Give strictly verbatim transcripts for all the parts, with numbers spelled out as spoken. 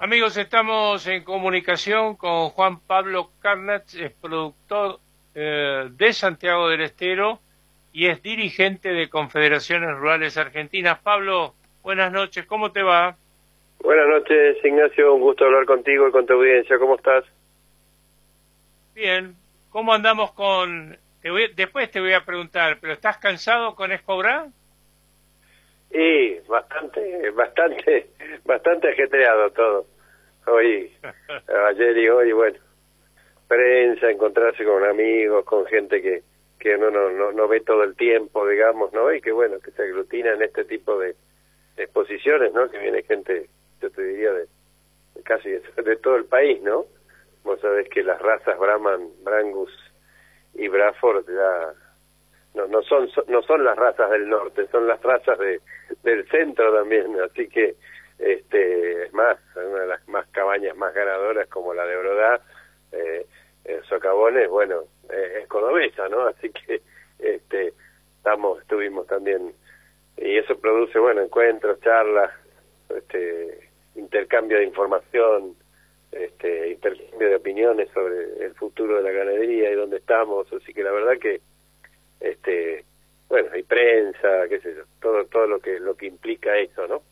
Amigos, estamos en comunicación con Juan Pablo Carnach, es productor eh, de Santiago del Estero y es dirigente de Confederaciones Rurales Argentinas. Pablo, buenas noches, ¿cómo te va? Buenas noches, Ignacio, un gusto hablar contigo y con tu audiencia, ¿cómo estás? Bien, ¿cómo andamos con...? Te voy... Después te voy a preguntar, ¿pero estás cansado con Escobra? Y bastante, bastante, bastante ajetreado todo. Hoy, ayer y hoy, bueno, prensa, encontrarse con amigos, con gente que que no no no, no ve todo el tiempo, digamos, ¿no? Y que bueno, que se aglutina en este tipo de, de exposiciones, ¿no? Que viene gente, yo te diría, de, de casi de, de todo el país, ¿no? Vos sabés que las razas Brahman, Brangus y Braford ya no no son no son las razas del norte, son las razas de del centro también, así que este es más, una de las más cabañas más ganadoras como la de Brodá, eh, eh, Socavones, bueno, eh, es cordobesa, ¿no? Así que este estamos estuvimos también, y eso produce, bueno, encuentros, charlas, este intercambio de información, este intercambio de opiniones sobre el futuro de la ganadería y dónde estamos, así que la verdad que este bueno, hay prensa, qué sé yo, todo todo lo que lo que implica eso, ¿no?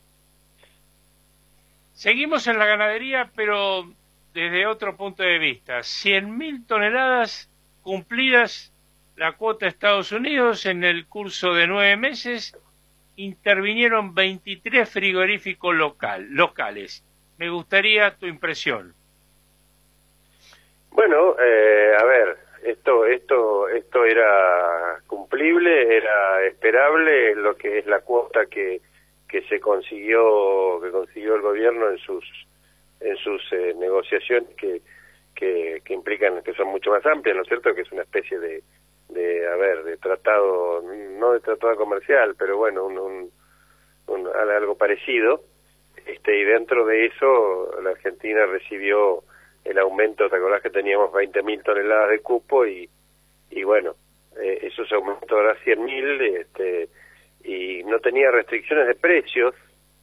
Seguimos en la ganadería, pero desde otro punto de vista. cien mil toneladas cumplidas la cuota de Estados Unidos en el curso de nueve meses, intervinieron veintitrés frigoríficos local, locales. Me gustaría tu impresión. Bueno, eh, a ver, esto esto esto era cumplible, era esperable, lo que es la cuota que que se consiguió que consiguió el gobierno en sus en sus eh, negociaciones que, que que implican que son mucho más amplias, ¿no es cierto? Que es una especie de de a ver de tratado, no de tratado comercial, pero bueno, un, un, un algo parecido, este y dentro de eso la Argentina recibió el aumento. ¿Te acordás que teníamos veinte mil toneladas de cupo y y bueno, eh, eso se aumentó ahora a cien mil, este y no tenía restricciones de precios,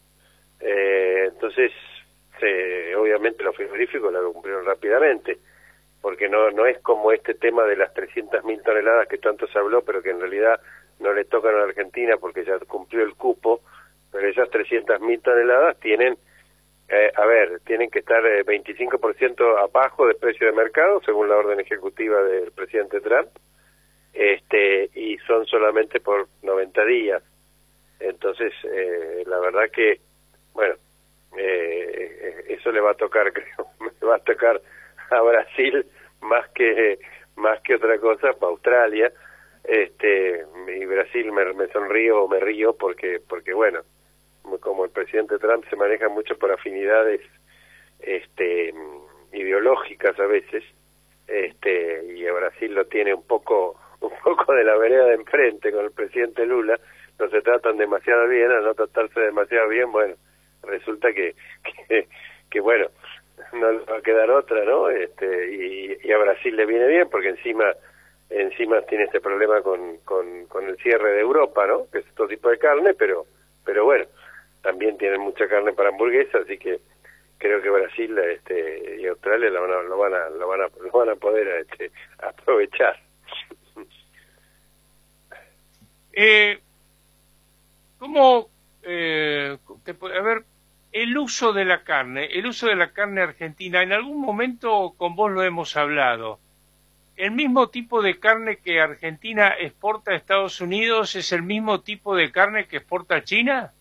eh, entonces se, obviamente los frigoríficos la cumplieron rápidamente, porque no no es como este tema de las trescientas mil toneladas que tanto se habló, pero que en realidad no le tocan a la Argentina porque ya cumplió el cupo, pero esas trescientas mil toneladas tienen, eh, a ver, tienen que estar eh, veinticinco por ciento abajo del precio de mercado, según la orden ejecutiva del presidente Trump, este y son solamente por noventa días. Entonces, eh, la verdad que, bueno, eh, eso le va a tocar, creo, le va a tocar a Brasil más que más que otra cosa, para Australia, este y Brasil me, me sonrío o me río porque, porque bueno, como el presidente Trump se maneja mucho por afinidades este ideológicas a veces, este y a Brasil lo tiene un poco un poco de la vereda de enfrente con el presidente Lula, no se tratan demasiado bien, al no tratarse demasiado bien, bueno, resulta que, que, que bueno, no le va a quedar otra, ¿no? Este, y, y a Brasil le viene bien, porque encima encima tiene este problema con, con, con el cierre de Europa, ¿no? Que es otro tipo de carne, pero pero bueno, también tienen mucha carne para hamburguesa, así que creo que Brasil este, y Australia lo van a, lo van a, lo van a, lo van a poder este, aprovechar. Eh, ¿Cómo, eh, te, a ver, el uso de la carne, el uso de la carne argentina, en algún momento con vos lo hemos hablado, ¿el mismo tipo de carne que Argentina exporta a Estados Unidos es el mismo tipo de carne que exporta a China?